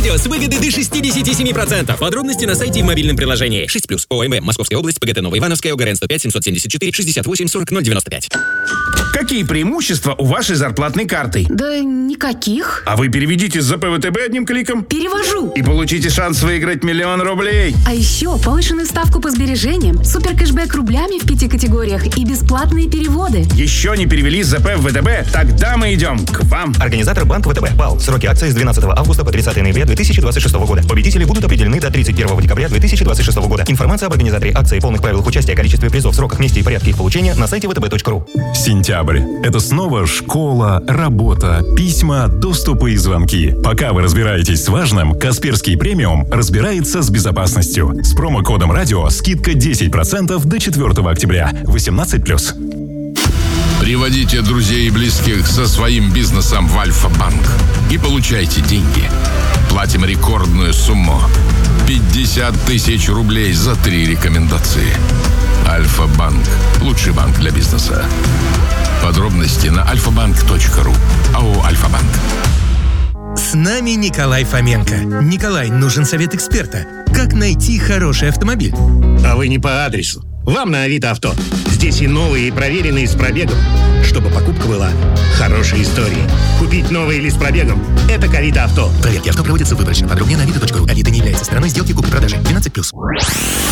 радио с выгодой до 67%. Подробности на сайте и в мобильном приложении. 6+. ОМВ. Московская область. ПГТ Новоивановская. ОГРН 105 774 68 40 095. Какие преимущества у вашей зарплатной карты? Да никаких. А вы переведите с ЗП ВТБ одним кликом. Перевожу. И получите шанс выиграть 1 000 000 рублей. А еще повышенную ставку по сбережениям, супер кэшбэк рублями в 5 категориях и бесплатные переводы. Еще не перевели с ЗП в ВТБ? Тогда мы идем к вам. Организатор Банк ВТБ. БАЛ. Сроки акции с 12 августа по 30 ноября 2026 года. Победители будут определены до 31 декабря 2026 года. Информация об организаторе акции, полных правилах участия, количестве призов, сроках, месте и порядке их получения на сайте vtb.ru. Сентябрь. Это снова школа, работа, письма, доступы и звонки. Пока вы разбираетесь с важным, Касперский премиум разбирается с безопасностью. С промокодом радио скидка 10% до 4 октября. 18+. Приводите друзей и близких со своим бизнесом в Альфа-банк и получайте деньги. Платим рекордную сумму. 50 000 рублей за 3 рекомендации. Альфа-банк. Лучший банк для бизнеса. Подробности на alfabank.ru. АО «Альфа-банк». С нами Николай Фоменко. Николай, нужен совет эксперта. Как найти хороший автомобиль? А вы не по адресу. Вам на Авито Авто. Здесь и новые, и проверенные с пробегом. Чтобы покупка была хорошей историей. Купить новый или с пробегом – это к Авито Авто. Проверки авто проводятся выборочно. Подробнее на avito.ru. Авито не является стороной сделки купли-продажи. 12+.